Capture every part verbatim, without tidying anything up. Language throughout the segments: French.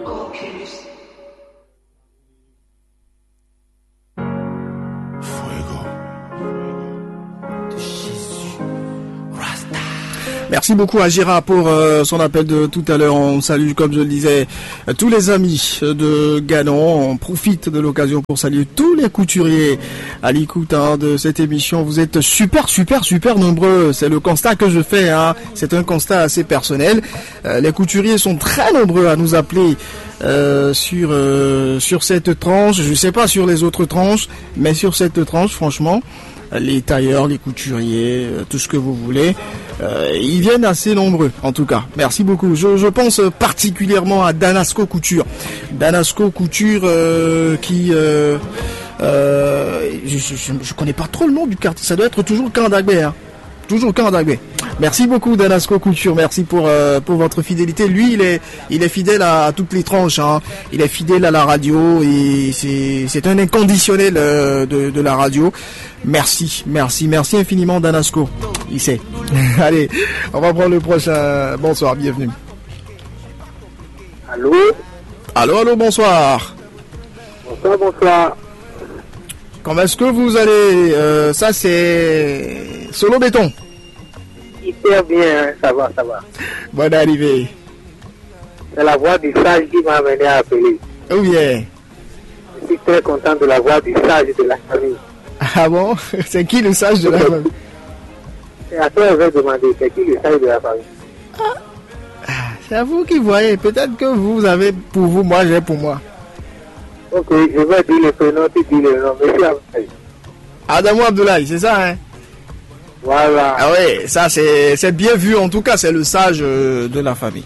Merci beaucoup à Gérard pour euh, son appel de tout à l'heure. On salue, comme je le disais, tous les amis de Ganon. On profite de l'occasion pour saluer tous les couturiers à l'écoute hein, de cette émission. Vous êtes super, super, super nombreux. C'est le constat que je fais. Hein. C'est un constat assez personnel. Euh, les couturiers sont très nombreux à nous appeler euh, sur euh, sur cette tranche. Je ne sais pas sur les autres tranches, mais sur cette tranche, franchement, les tailleurs, les couturiers, tout ce que vous voulez. Euh, ils viennent assez nombreux, en tout cas. Merci beaucoup. Je, je pense particulièrement à Danasco Couture. Danasco Couture euh, qui... Euh, euh, je, je, je connais pas trop le nom du quartier. Ça doit être toujours Kandagbe. Hein. Toujours Kandagbe. Merci beaucoup Danasco Couture. Merci pour euh, pour votre fidélité. Lui, il est il est fidèle à, à toutes les tranches. Hein. Il est fidèle à la radio et c'est c'est un inconditionnel euh, de de la radio. Merci, merci, merci infiniment Danasco. Il sait. Allez, on va prendre le prochain. Bonsoir, bienvenue. Allô. Allô, allô, bonsoir. Bonsoir, bonsoir. Comment est-ce que vous allez euh, ça c'est Solo Béton. Hyper bien, ça va, ça va. Bonne arrivée. C'est la voix du sage qui m'a amené à appeler. Oh yeah. Je suis très content de la voix du sage de la famille. Ah bon? C'est qui le sage de la famille? C'est à toi que je vais demander, c'est qui le sage de la famille? Ah, c'est à vous qui voyez. Peut-être que vous avez pour vous, moi j'ai pour moi. Ok, je vais dire le prénom, tu dis le nom. Monsieur Abdoulaye. Adamou Abdoulaye, c'est ça, hein? Voilà. Ah oui, ça c'est, c'est bien vu. En tout cas, c'est le sage euh, de la famille.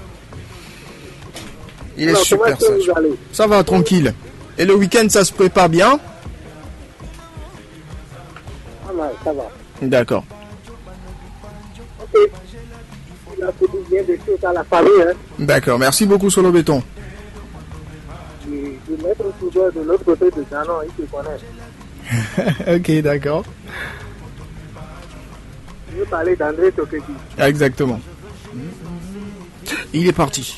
Il est Alors, super comment est-ce que sage. vous allez? Ça va, tranquille. Et le week-end, ça se prépare bien? Ah mal, ça va. D'accord. Ok. Il a fait du bien de choses à la famille, hein. D'accord, merci beaucoup Solo Béton. Du, du maître soudeur de l'autre côté de Ganon, il se connaît. Ok, d'accord. Je veux parler d'André Tokedi. Exactement. Il est parti.